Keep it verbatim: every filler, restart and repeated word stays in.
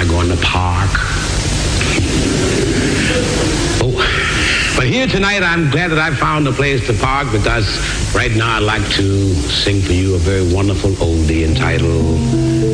like going to park. Oh, but here tonight, I'm glad that I found a place to park because right now I'd like to sing for you a very wonderful oldie entitled